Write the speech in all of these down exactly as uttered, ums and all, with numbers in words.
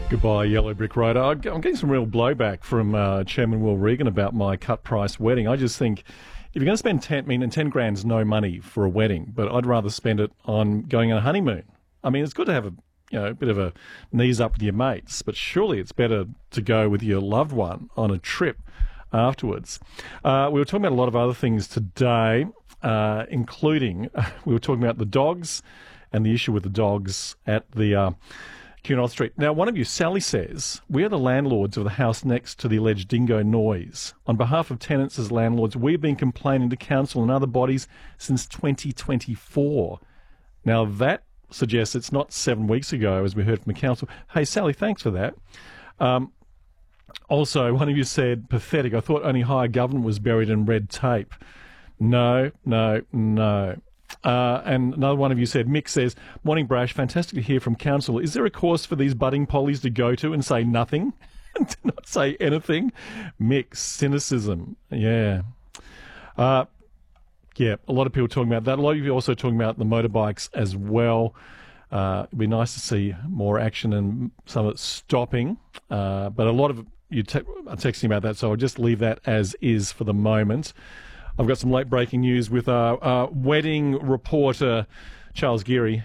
Goodbye, Yellow Brick Road. I'm getting some real blowback from uh, Chairman Will Regan about my cut-price wedding. I just think if you're going to spend ten, I mean, and ten grand's no money for a wedding, but I'd rather spend it on going on a honeymoon. I mean, it's good to have a you know a bit of a knees up with your mates, but surely it's better to go with your loved one on a trip afterwards. Uh, we were talking about a lot of other things today, uh, including we were talking about the dogs and the issue with the dogs at the uh, Cunard Street. Now, one of you, Sally, says, we are the landlords of the house next to the alleged dingo noise. On behalf of tenants as landlords, we've been complaining to council and other bodies since twenty twenty-four. Now, that suggests it's not seven weeks ago, as we heard from the council. Hey, Sally, thanks for that. Um, also, one of you said, pathetic. I thought only higher government was buried in red tape. No, no, no. Uh, and another one of you said, Mick says, morning Brash, fantastic to hear from council. Is there a course for these budding pollies to go to and say nothing? And to not say anything? Mick, cynicism. Yeah. Uh, yeah, a lot of people talking about that. A lot of you also talking about the motorbikes as well. Uh, it'd be nice to see more action and some of it stopping. Uh, but a lot of you te- are texting about that, so I'll just leave that as is for the moment. I've got some late breaking news with our uh, wedding reporter, Charles Geary.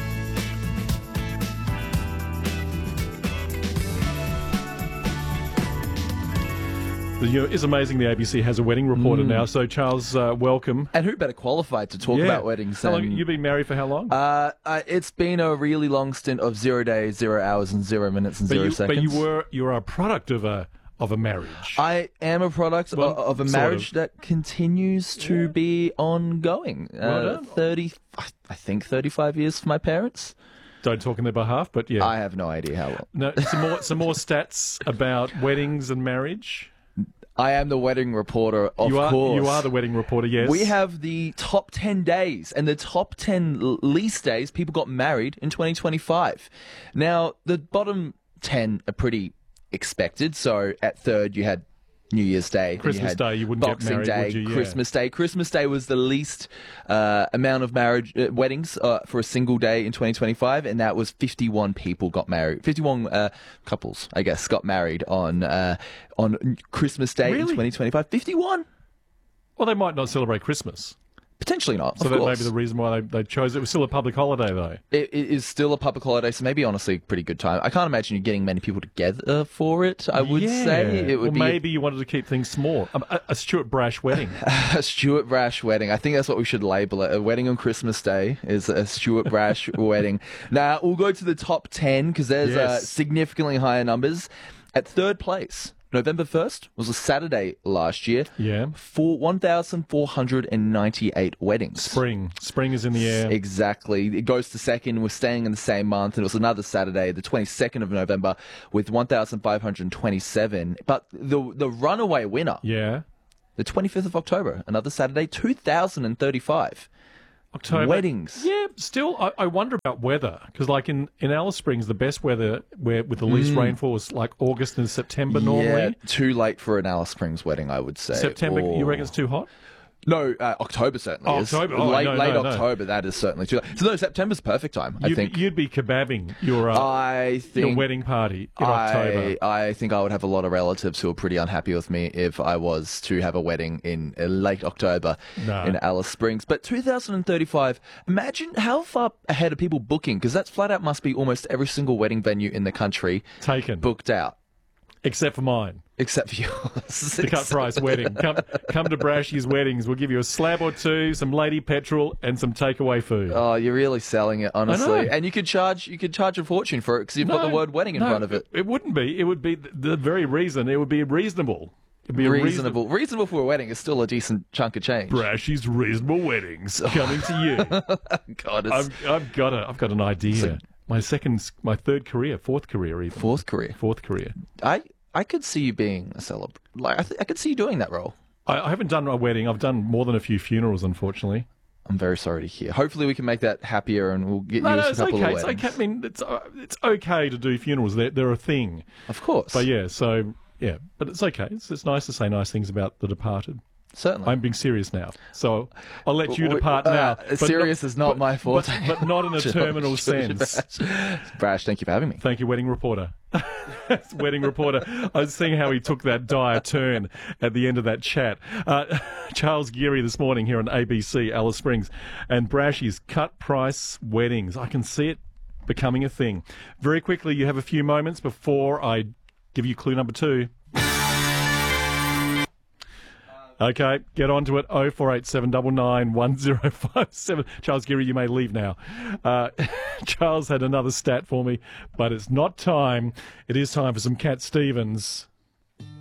It's amazing the A B C has a wedding reporter mm. now. So, Charles, uh, welcome. And who better qualified to talk yeah. about weddings? How long, you've been married for how long? Uh, uh, it's been a really long stint of zero days, zero hours, and zero minutes and but zero you, seconds. But you were you are a product of a of a marriage. I am a product well, of, of a marriage sort of. that continues to yeah. be ongoing. Well uh, thirty, I think, thirty-five years for my parents. Don't talk on their behalf, but yeah, I have no idea how long. No, some more some more stats about weddings and marriage. I am the wedding reporter, of you are, course. You are the wedding reporter, yes. We have the top ten days and the top ten least days people got married in twenty twenty-five. Now, the bottom ten are pretty expected. So at third, you had New Year's Day. Christmas you had Day, you wouldn't Boxing get married, Day, would you? Yeah. Christmas Day. Christmas Day was the least uh, amount of marriage uh, weddings uh, for a single day in twenty twenty-five, and that was fifty-one people got married. fifty-one uh, couples, I guess, got married on uh, on Christmas Day really? in twenty twenty-five. fifty-one. Well, they might not celebrate Christmas. Potentially not. So of that course. may be the reason why they, they chose it. It was still a public holiday, though. It, it is still a public holiday, so maybe honestly a pretty good time. I can't imagine you getting many people together for it. I would yeah. say it would well, be. Maybe you wanted to keep things small. A, a Stuart Brash wedding. A Stuart Brash wedding. I think that's what we should label it. A wedding on Christmas Day is a Stuart Brash wedding. Now we'll go to the top ten because there's yes. uh, significantly higher numbers. At third place, November first was a Saturday last year. Yeah. For one thousand four hundred ninety-eight weddings. Spring. Spring is in the air. Exactly. It goes to second. We're staying in the same month. And it was another Saturday, the twenty-second of November, with one thousand five hundred twenty-seven. But the the runaway winner, yeah, the twenty-fifth of October, another Saturday, two thousand thirty-five. October. Weddings. Yeah, still, I, I wonder about weather. Because, like, in, in Alice Springs, the best weather where with the least mm. rainfall is, like, August and September normally. Yeah, too late for an Alice Springs wedding, I would say. September, or... you reckon it's too hot? No, uh, October certainly oh, is. October. Oh, late no, late no, October, no. that is certainly too late. So, no, September's perfect time, I you'd, think. You'd be kebabbing your, uh, I think your wedding party in I, October. I think I would have a lot of relatives who are pretty unhappy with me if I was to have a wedding in uh, late October no. in Alice Springs. But two thousand thirty-five, imagine how far ahead are people booking? Because that's flat out must be almost every single wedding venue in the country taken, booked out. Except for mine. Except for yours. The cut price wedding. Come come to Brashy's weddings. We'll give you a slab or two, some lady petrol, and some takeaway food. Oh, you're really selling it, honestly. And you could charge you could charge a fortune for it because you've no, got the word wedding in no, front of it. It wouldn't be. It would be the very reason. It would be reasonable. It'd be reasonable. reasonable. Reasonable for a wedding is still a decent chunk of change. Brashy's reasonable weddings coming to you. God, it's... I've, I've got a, I've got an idea. So, my second, my third career, fourth career, even fourth career, fourth career. I. I could see you being a celebrity. Like I, th- I could see you doing that role. I, I haven't done a wedding. I've done more than a few funerals, unfortunately. I'm very sorry to hear. Hopefully, we can make that happier, and we'll get no, you no, a it's couple okay. of weddings. It's okay. I mean, it's uh, it's okay to do funerals. They're they're a thing, of course. But yeah, so yeah, but it's okay. It's it's nice to say nice things about the departed. Certainly. I'm being serious now, so I'll let you depart uh, now. Serious not, is not but, my forte. But, but not in a terminal sense. Brash, thank you for having me. Thank you, wedding reporter. Wedding reporter. I was seeing how he took that dire turn at the end of that chat. Uh, Charles Geary this morning here on A B C, Alice Springs, and Brashy's cut price weddings. I can see it becoming a thing. Very quickly, you have a few moments before I give you clue number two. Okay, get on to it. oh four eight seven nine nine one oh five seven. Charles Geary, you may leave now. Uh, Charles had another stat for me, but it's not time. It is time for some Cat Stevens.